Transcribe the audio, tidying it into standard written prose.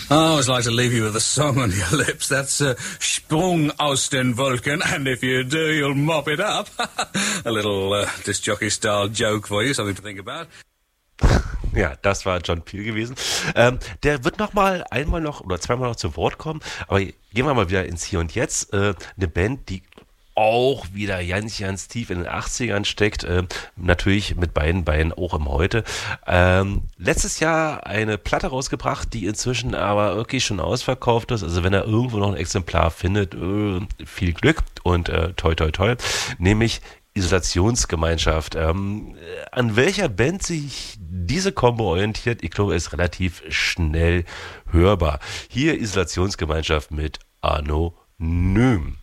I always like to leave you with a song on your lips. That's Sprung aus den Wolken, and if you do, you'll mop it up. A little disc jockey-style joke for you, something to think about. Ja, das war John Peel gewesen. Der wird einmal noch oder zweimal noch zu Wort kommen, aber gehen wir mal wieder ins Hier und Jetzt. Eine Band, die auch wieder ganz tief in den 80ern steckt, natürlich mit beiden Beinen auch im Heute. Letztes Jahr eine Platte rausgebracht, die inzwischen aber wirklich schon ausverkauft ist. Also wenn er irgendwo noch ein Exemplar findet, viel Glück und toi toi toi, nämlich Isolationsgemeinschaft. An welcher Band sich diese Kombo orientiert, ich glaube, ist relativ schnell hörbar. Hier Isolationsgemeinschaft mit Anonym.